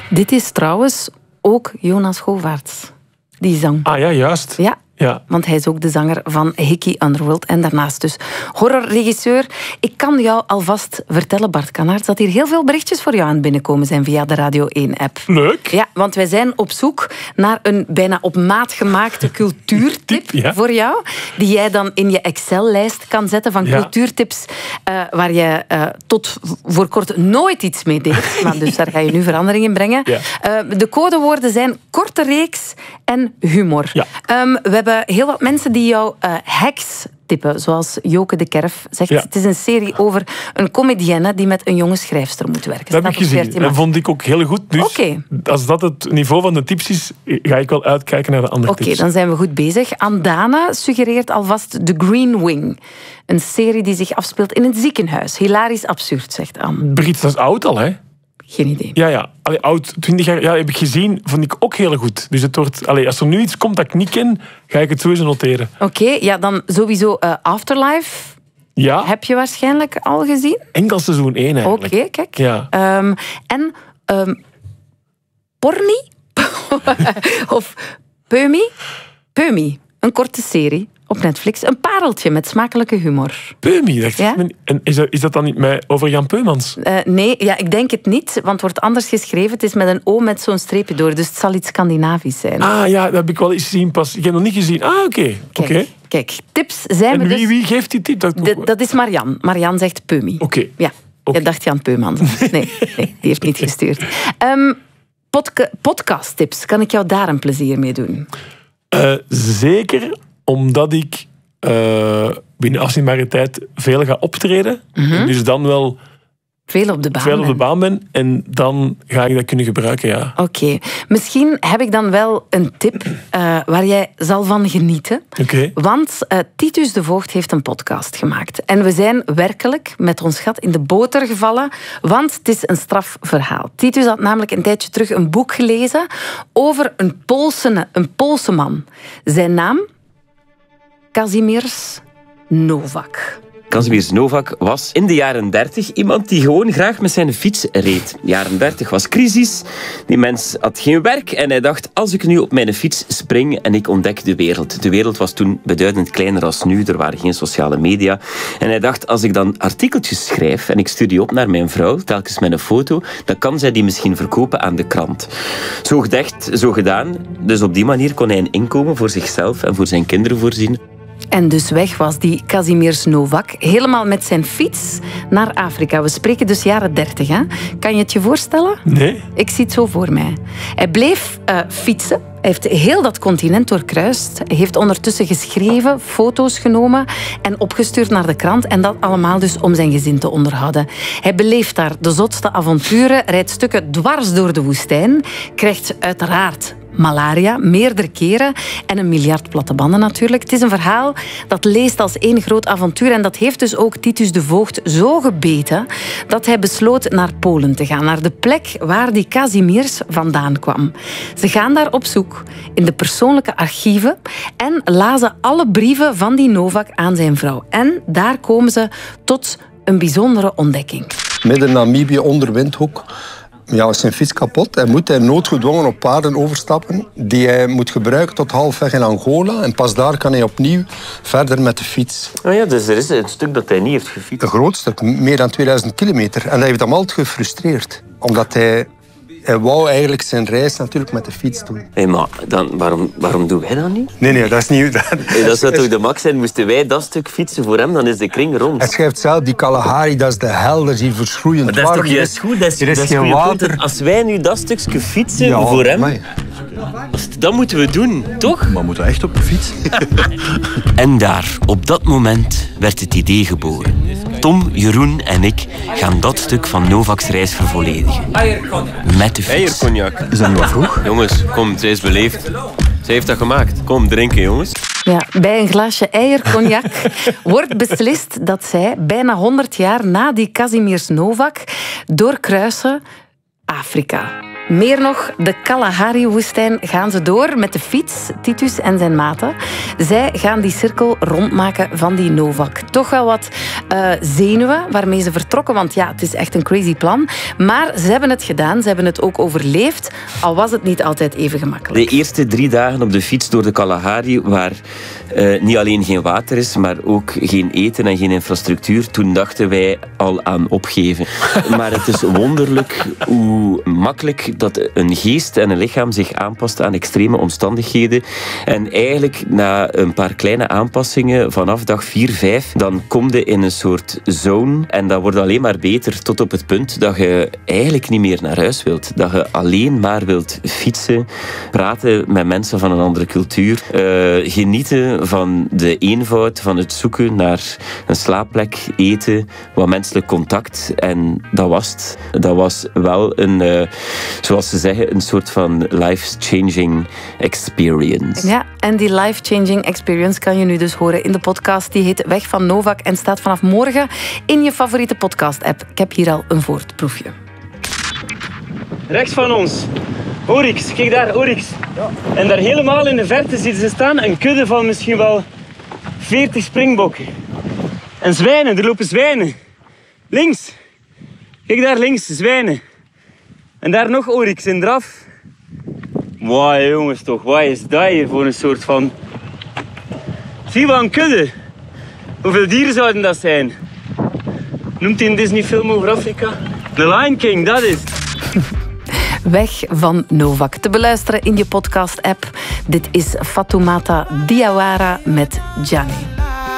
Dit is trouwens ook Jonas Govaerts, die zang. Ah ja, juist. Ja, want hij is ook de zanger van Hickey Underworld. En daarnaast dus horrorregisseur. Ik kan jou alvast vertellen, Bart Kanaerts, dat hier heel veel berichtjes voor jou aan het binnenkomen zijn via de Radio 1-app. Leuk. Ja, want wij zijn op zoek naar een bijna op maat gemaakte cultuurtip voor jou. Die jij dan in je Excel-lijst kan zetten van cultuurtips waar je tot voor kort nooit iets mee deed. Maar dus daar ga je nu verandering in brengen. Ja. De codewoorden zijn korte reeks en humor. Ja. We hebben heel wat mensen die jou hacks tippen, zoals Joke de Kerf zegt. Ja. Het is een serie over een comedienne die met een jonge schrijfster moet werken. Dat heb ik gezien. Dat vond ik ook heel goed. Dus als dat het niveau van de tips is, ga ik wel uitkijken naar de andere tips. Oké, dan zijn we goed bezig. Andana suggereert alvast The Green Wing. Een serie die zich afspeelt in een ziekenhuis. Hilarisch absurd, zegt Anne. Britt, dat is oud al, hè? Geen idee. Ja. Allee, oud, 20 jaar, heb ik gezien, vond ik ook heel goed. Dus het wordt, als er nu iets komt dat ik niet ken, ga ik het sowieso noteren. Oké, dan sowieso Afterlife. Ja. Heb je waarschijnlijk al gezien? Enkel seizoen 1 eigenlijk. Oké, kijk. Ja. En Porni? Of Peumi. Een korte serie op Netflix. Een pareltje met smakelijke humor. Peumi, dacht ik. En is dat dan niet over Jan Peumans? Nee, ik denk het niet, want het wordt anders geschreven. Het is met een O met zo'n streepje door, dus het zal iets Scandinavisch zijn. Ah ja, dat heb ik wel eens gezien pas. Ik heb nog niet gezien. Ah, oké. Kijk, tips zijn we dus... wie geeft die tip? Dat is Marian. Marian zegt Peumi. Oké. Ja, je dacht Jan Peumans. Nee, die heeft niet gestuurd. Podcasttips, kan ik jou daar een plezier mee doen? Zeker, omdat ik binnen afzienbare tijd veel ga optreden. En dus dan wel veel op de baan ben. En dan ga ik dat kunnen gebruiken, ja. Oké. Misschien heb ik dan wel een tip waar jij zal van genieten. Okay. Want Titus de Voogd heeft een podcast gemaakt. En we zijn werkelijk met ons gat in de boter gevallen, want het is een strafverhaal. Titus had namelijk een tijdje terug een boek gelezen over een Poolse man. Zijn naam? Kazimierz Nowak. Kazimierz Nowak was in de jaren 30 iemand die gewoon graag met zijn fiets reed. De jaren 30 was crisis, die mens had geen werk en hij dacht, als ik nu op mijn fiets spring en ik ontdek de wereld. De wereld was toen beduidend kleiner als nu, er waren geen sociale media. En hij dacht, als ik dan artikeltjes schrijf en ik stuur die op naar mijn vrouw, telkens met een foto, dan kan zij die misschien verkopen aan de krant. Zo gedacht, zo gedaan. Dus op die manier kon hij een inkomen voor zichzelf en voor zijn kinderen voorzien. En dus weg was die Kazimierz Nowak, helemaal met zijn fiets naar Afrika. We spreken dus jaren 30, hè? Kan je het je voorstellen? Nee. Ik zie het zo voor mij. Hij bleef fietsen. Hij heeft heel dat continent doorkruist. Hij heeft ondertussen geschreven, foto's genomen en opgestuurd naar de krant. En dat allemaal dus om zijn gezin te onderhouden. Hij beleeft daar de zotste avonturen, rijdt stukken dwars door de woestijn, krijgt uiteraard malaria, meerdere keren en 1 miljard platte-banden natuurlijk. Het is een verhaal dat leest als één groot avontuur en dat heeft dus ook Titus de Voogd zo gebeten dat hij besloot naar Polen te gaan, naar de plek waar die Kazimierz vandaan kwam. Ze gaan daar op zoek in de persoonlijke archieven en lazen alle brieven van die Nowak aan zijn vrouw. En daar komen ze tot een bijzondere ontdekking. Midden Namibië onder Windhoek. Ja, is zijn fiets kapot en moet hij noodgedwongen op paarden overstappen die hij moet gebruiken tot halfweg in Angola. En pas daar kan hij opnieuw verder met de fiets. Oh ja, dus er is een stuk dat hij niet heeft gefietst. Een groot stuk, meer dan 2000 kilometer. En hij heeft hem altijd gefrustreerd. Omdat hij wou eigenlijk zijn reis natuurlijk met de fiets doen. Hey, maar dan, waarom doen wij dat niet? Nee, dat is niet... Dat zou toch de max zijn? Moesten wij dat stuk fietsen voor hem, dan is de kring rond. Hij schrijft zelf, die Kalahari, dat is de hel, dat is hier verschroeiend. Maar dat is toch juist goed? Er is geen water. Als wij nu dat stukje fietsen voor hem, dat moeten we doen, toch? Maar moeten we echt op de fiets? En daar, op dat moment, werd het idee geboren. Tom, Jeroen en ik gaan dat stuk van Nowaks reis vervolledigen. Met de fiets. Eiercognac. Is dat nu wat vroeg? Jongens, kom, zij is beleefd. Zij heeft dat gemaakt. Kom, drinken, jongens. Ja, bij een glaasje eiercognac wordt beslist dat zij bijna 100 jaar na die Kazimierz Nowak doorkruisen Afrika. Meer nog, de Kalahari-woestijn gaan ze door met de fiets, Titus en zijn maten. Zij gaan die cirkel rondmaken van die Novak. Toch wel wat zenuwen waarmee ze vertrokken, want ja, het is echt een crazy plan. Maar ze hebben het gedaan, ze hebben het ook overleefd, al was het niet altijd even gemakkelijk. De eerste 3 dagen op de fiets door de Kalahari, waar niet alleen geen water is, maar ook geen eten en geen infrastructuur, toen dachten wij al aan opgeven. Maar het is wonderlijk hoe makkelijk dat een geest en een lichaam zich aanpast aan extreme omstandigheden. En eigenlijk na een paar kleine aanpassingen vanaf dag 4, 5, dan kom je in een soort zone en dat wordt alleen maar beter tot op het punt dat je eigenlijk niet meer naar huis wilt. Dat je alleen maar wilt fietsen, praten met mensen van een andere cultuur, genieten van de eenvoud, van het zoeken naar een slaapplek, eten, wat menselijk contact. En dat was het. Dat was wel een, zoals ze zeggen, een soort van life-changing experience. Ja, en die life-changing experience kan je nu dus horen in de podcast. Die heet Weg van Novak en staat vanaf morgen in je favoriete podcast-app. Ik heb hier al een voorproefje. Rechts van ons, Oryx. Kijk daar, Oryx. Ja. En daar helemaal in de verte zien ze staan een kudde van misschien wel 40 springbokken. En zwijnen, er lopen zwijnen. Links. Kijk daar links, zwijnen. En daar nog Oryx in draf. Wauw jongens toch, wat is dat hier voor een soort van... Zie wat een kudde. Hoeveel dieren zouden dat zijn? Noemt hij een Disney-film over Afrika? The Lion King, dat is het. Weg van Novak. Te beluisteren in je podcast-app. Dit is Fatoumata Diawara met Gianni.